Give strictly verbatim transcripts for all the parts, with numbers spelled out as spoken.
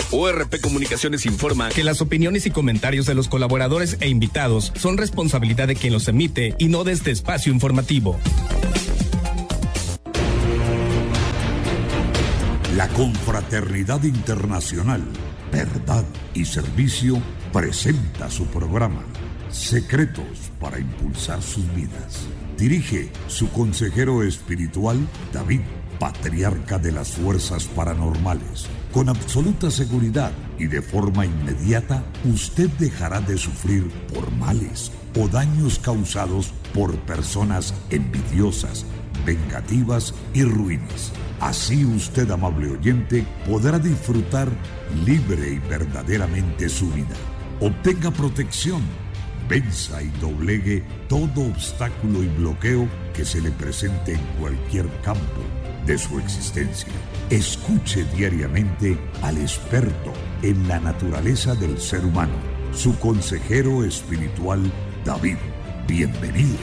O R P Comunicaciones informa que las opiniones y comentarios de los colaboradores e invitados son responsabilidad de quien los emite y no de este espacio informativo. La Confraternidad Internacional, Verdad y Servicio presenta su programa Secretos para Impulsar Sus Vidas. Dirige su consejero espiritual, David, patriarca de las fuerzas paranormales. Con absoluta seguridad y de forma inmediata, usted dejará de sufrir por males o daños causados por personas envidiosas, vengativas y ruines. Así usted, amable oyente, podrá disfrutar libre y verdaderamente su vida. Obtenga protección, venza y doblegue todo obstáculo y bloqueo que se le presente en cualquier campo de su existencia. Escuche diariamente al experto en la naturaleza del ser humano, su consejero espiritual, David. Bienvenidos.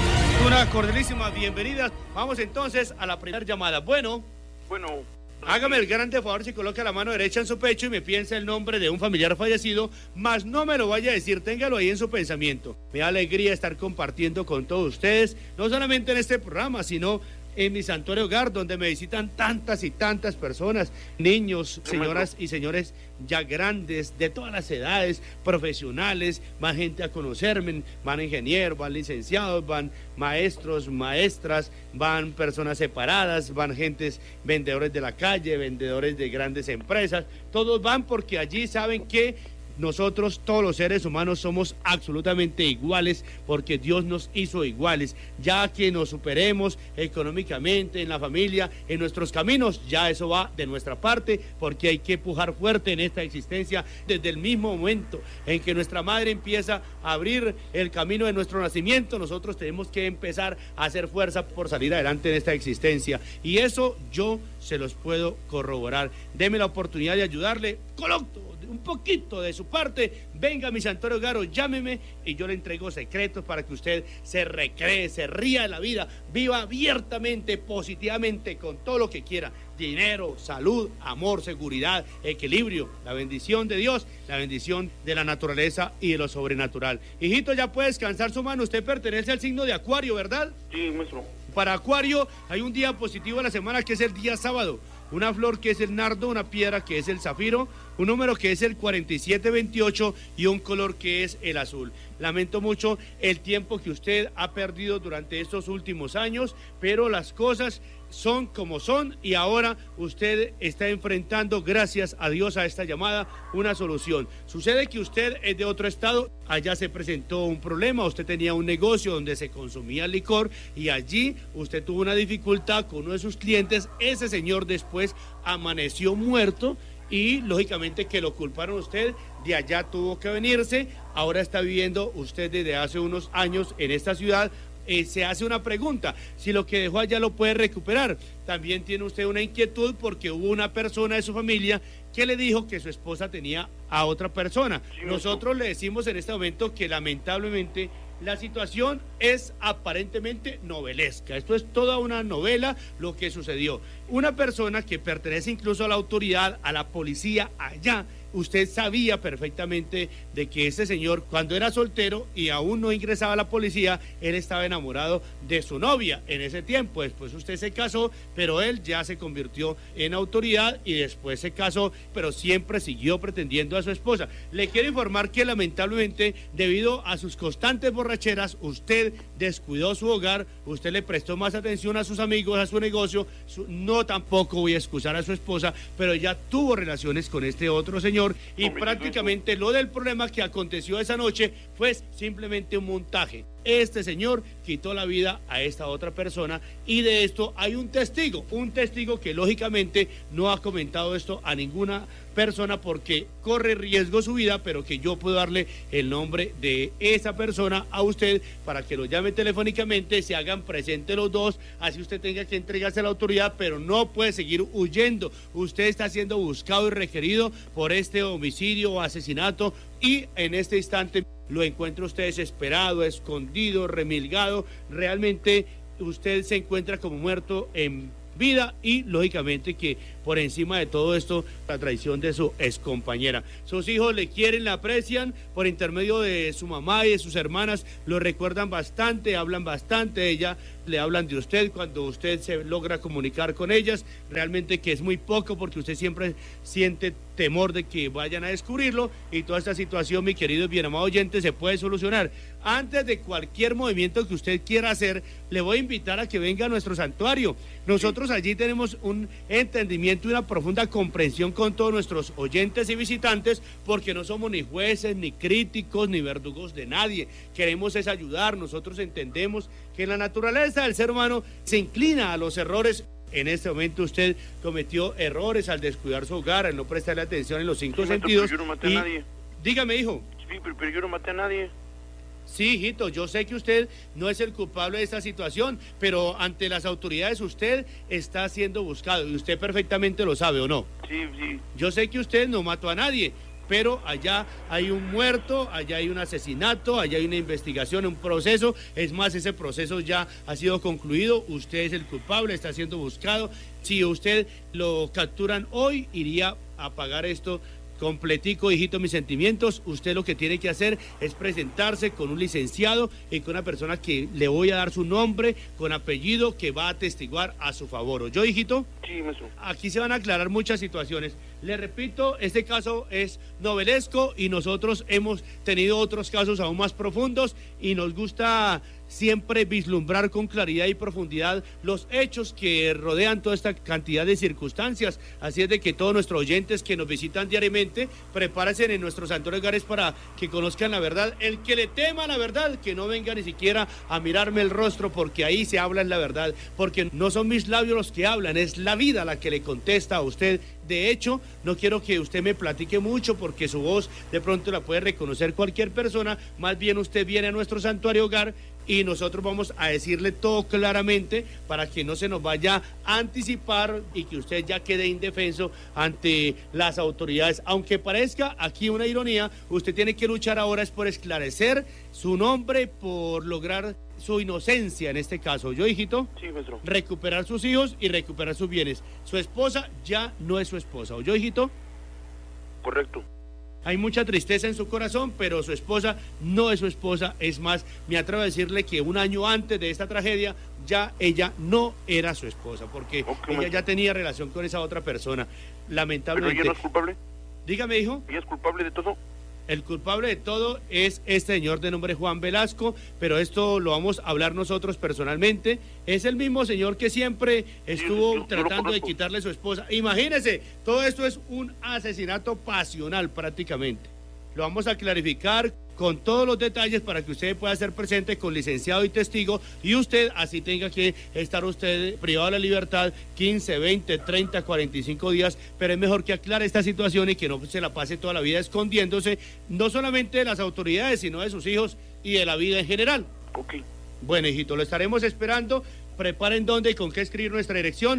Una cordialísima bienvenida. Vamos entonces a la primera llamada. Bueno, bueno. Hágame el grande favor si coloca la mano derecha en su pecho y me piensa el nombre de un familiar fallecido, mas no me lo vaya a decir, téngalo ahí en su pensamiento. Me da alegría estar compartiendo con todos ustedes, no solamente en este programa, sino en mi santuario hogar, donde me visitan tantas y tantas personas, niños, señoras y señores ya grandes, de todas las edades, profesionales, van gente a conocerme, van ingenieros, van licenciados, van maestros, maestras, van personas separadas, van gentes, vendedores de la calle, vendedores de grandes empresas, todos van porque allí saben que nosotros, todos los seres humanos, somos absolutamente iguales porque Dios nos hizo iguales. Ya que nos superemos económicamente, en la familia, en nuestros caminos, ya eso va de nuestra parte porque hay que pujar fuerte en esta existencia desde el mismo momento en que nuestra madre empieza a abrir el camino de nuestro nacimiento. Nosotros tenemos que empezar a hacer fuerza por salir adelante en esta existencia y eso yo se los puedo corroborar. Deme la oportunidad de ayudarle, coloco un poquito de su parte, venga a mi santuario hogar, llámeme y yo le entrego secretos para que usted se recree, se ría de la vida, viva abiertamente, positivamente, con todo lo que quiera, dinero, salud, amor, seguridad, equilibrio, la bendición de Dios, la bendición de la naturaleza y de lo sobrenatural. Hijito, ya puede descansar su mano, usted pertenece al signo de Acuario, ¿verdad? Sí, maestro. Para Acuario hay un día positivo a la semana que es el día sábado, una flor que es el nardo, una piedra que es el zafiro, un número que es el cuarenta y siete veintiocho y un color que es el azul. Lamento mucho el tiempo que usted ha perdido durante estos últimos años, pero las cosas son como son y ahora usted está enfrentando, gracias a Dios, a esta llamada, una solución. Sucede que usted es de otro estado, allá se presentó un problema, usted tenía un negocio donde se consumía licor y allí usted tuvo una dificultad con uno de sus clientes, ese señor después amaneció muerto y lógicamente que lo culparon a usted, de allá tuvo que venirse, ahora está viviendo usted desde hace unos años en esta ciudad. Eh, se hace una pregunta, si lo que dejó allá lo puede recuperar. También tiene usted una inquietud porque hubo una persona de su familia que le dijo que su esposa tenía a otra persona. Nosotros le decimos en este momento que lamentablemente la situación es aparentemente novelesca. Esto es toda una novela lo que sucedió. Una persona que pertenece incluso a la autoridad, a la policía allá, usted sabía perfectamente de que ese señor, cuando era soltero y aún no ingresaba a la policía, él estaba enamorado de su novia en ese tiempo. Después usted se casó, pero él ya se convirtió en autoridad y después se casó, pero siempre siguió pretendiendo a su esposa. Le quiero informar que lamentablemente, debido a sus constantes borracheras, usted descuidó su hogar, usted le prestó más atención a sus amigos, a su negocio. Su, no tampoco voy a excusar a su esposa, pero ya tuvo relaciones con este otro señor y prácticamente lo del problema que aconteció esa noche fue simplemente un montaje. Este señor quitó la vida a esta otra persona y de esto hay un testigo, un testigo que lógicamente no ha comentado esto a ninguna persona porque corre riesgo su vida, pero que yo puedo darle el nombre de esa persona a usted para que lo llame telefónicamente, se hagan presentes los dos, así usted tenga que entregarse a la autoridad, pero no puede seguir huyendo. Usted está siendo buscado y requerido por este homicidio o asesinato y en este instante lo encuentra usted desesperado, escondido, remilgado. Realmente usted se encuentra como muerto en vida y lógicamente que por encima de todo esto la traición de su excompañera. Sus hijos le quieren, le aprecian, por intermedio de su mamá y de sus hermanas lo recuerdan bastante, hablan bastante de ella, le hablan de usted cuando usted se logra comunicar con ellas, realmente que es muy poco porque usted siempre siente temor de que vayan a descubrirlo y toda esta situación, mi querido y bien amado oyente, se puede solucionar. Antes de cualquier movimiento que usted quiera hacer, le voy a invitar a que venga a nuestro santuario. Nosotros allí tenemos un entendimiento y una profunda comprensión con todos nuestros oyentes y visitantes, porque no somos ni jueces, ni críticos, ni verdugos de nadie. Queremos es ayudar. Nosotros entendemos que la naturaleza del ser humano se inclina a los errores. En este momento usted cometió errores al descuidar su hogar, al no prestarle atención en los cinco sí, sentidos. Pero yo no maté y... a nadie. Dígame, hijo. Sí, pero, pero yo no maté a nadie. Sí, hijito, yo sé que usted no es el culpable de esta situación, pero ante las autoridades usted está siendo buscado y usted perfectamente lo sabe, ¿o no? Sí, sí. Yo sé que usted no mató a nadie, pero allá hay un muerto, allá hay un asesinato, allá hay una investigación, un proceso. Es más, ese proceso ya ha sido concluido, usted es el culpable, está siendo buscado. Si usted lo capturan hoy, iría a pagar esto completico, hijito, mis sentimientos. Usted lo que tiene que hacer es presentarse con un licenciado y con una persona que le voy a dar su nombre, con apellido, que va a atestiguar a su favor. ¿Oyó, hijito? Sí, maestro. Aquí se van a aclarar muchas situaciones. Le repito, este caso es novelesco y nosotros hemos tenido otros casos aún más profundos y nos gusta siempre vislumbrar con claridad y profundidad los hechos que rodean toda esta cantidad de circunstancias. Así es de que todos nuestros oyentes que nos visitan diariamente, prepárense en nuestros santuarios hogares para que conozcan la verdad. El que le tema la verdad, que no venga ni siquiera a mirarme el rostro, porque ahí se habla en la verdad, porque no son mis labios los que hablan, es la vida la que le contesta a usted. De hecho, no quiero que usted me platique mucho porque su voz de pronto la puede reconocer cualquier persona. Más bien usted viene a nuestro santuario hogar y nosotros vamos a decirle todo claramente para que no se nos vaya a anticipar y que usted ya quede indefenso ante las autoridades. Aunque parezca aquí una ironía, usted tiene que luchar ahora es por esclarecer su nombre, por lograr su inocencia en este caso. ¿Yo, hijito? Sí, maestro. Recuperar sus hijos y recuperar sus bienes. Su esposa ya no es su esposa. ¿Yo, hijito? Correcto. Hay mucha tristeza en su corazón, pero su esposa no es su esposa. Es más, me atrevo a decirle que un año antes de esta tragedia, ya ella no era su esposa, porque okay, ella ya tenía relación con esa otra persona. Lamentablemente. ¿Pero ella no es culpable? Dígame, hijo. ¿Ella es culpable de todo? El culpable de todo es este señor de nombre Juan Velasco, pero esto lo vamos a hablar nosotros personalmente. Es el mismo señor que siempre estuvo sí, yo, yo tratando de quitarle a su esposa. Imagínese, todo esto es un asesinato pasional prácticamente. Lo vamos a clarificar con todos los detalles para que usted pueda ser presente con licenciado y testigo y usted así tenga que estar usted privado de la libertad quince, veinte, treinta, cuarenta y cinco días, pero es mejor que aclare esta situación y que no se la pase toda la vida escondiéndose, no solamente de las autoridades, sino de sus hijos y de la vida en general. Ok. Bueno, hijito, lo estaremos esperando. Preparen dónde y con qué escribir nuestra dirección.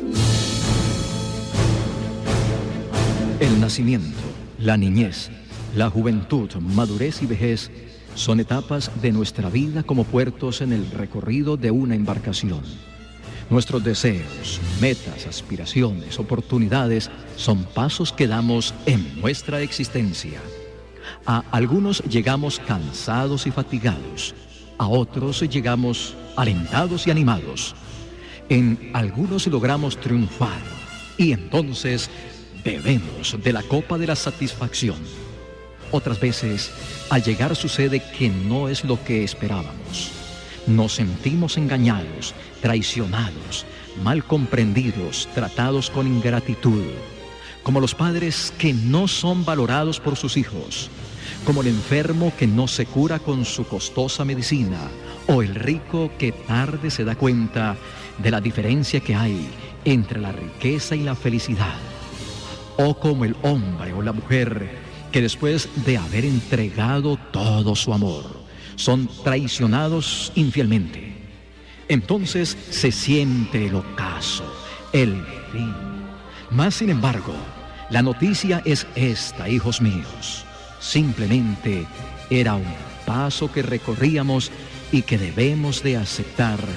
El nacimiento, la niñez, la juventud, madurez y vejez son etapas de nuestra vida como puertos en el recorrido de una embarcación. Nuestros deseos, metas, aspiraciones, oportunidades son pasos que damos en nuestra existencia. A algunos llegamos cansados y fatigados, a otros llegamos alentados y animados. En algunos logramos triunfar y entonces bebemos de la copa de la satisfacción. Otras veces, al llegar sucede que no es lo que esperábamos. Nos sentimos engañados, traicionados, mal comprendidos, tratados con ingratitud, como los padres que no son valorados por sus hijos, como el enfermo que no se cura con su costosa medicina, o el rico que tarde se da cuenta de la diferencia que hay entre la riqueza y la felicidad, o como el hombre o la mujer que después de haber entregado todo su amor, son traicionados infielmente. Entonces se siente el ocaso, el fin. Mas, sin embargo, la noticia es esta, hijos míos. Simplemente era un paso que recorríamos y que debemos de aceptar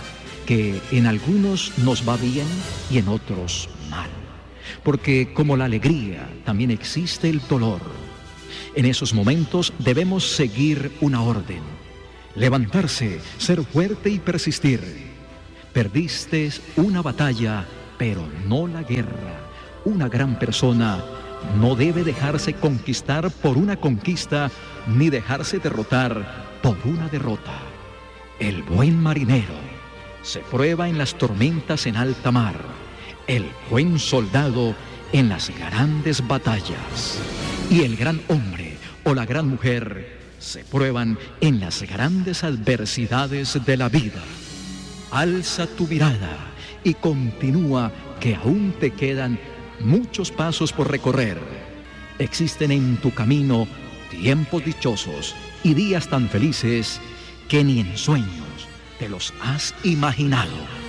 que en algunos nos va bien y en otros mal. Porque como la alegría, también existe el dolor. En esos momentos debemos seguir una orden. Levantarse, ser fuerte y persistir. Perdiste una batalla, pero no la guerra. Una gran persona no debe dejarse conquistar por una conquista, ni dejarse derrotar por una derrota. El buen marinero se prueba en las tormentas en alta mar. El buen soldado en las grandes batallas. Y el gran hombre o la gran mujer se prueban en las grandes adversidades de la vida. Alza tu mirada y continúa, que aún te quedan muchos pasos por recorrer. Existen en tu camino tiempos dichosos y días tan felices que ni en sueños te los has imaginado.